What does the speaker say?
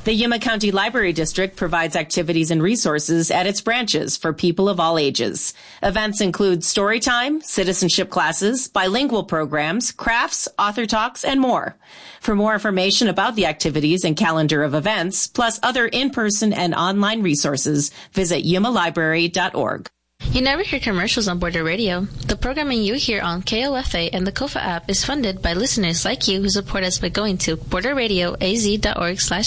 The Yuma County Library District provides activities and resources at its branches for people of all ages. Events include story time, citizenship classes, bilingual programs, crafts, author talks, and more. For more information about the activities and calendar of events, plus other in-person and online resources, visit yumalibrary.org. You never hear commercials on Border Radio. The programming you hear on KOFA and the KOFA app is funded by listeners like you who support us by going to borderradioaz.org/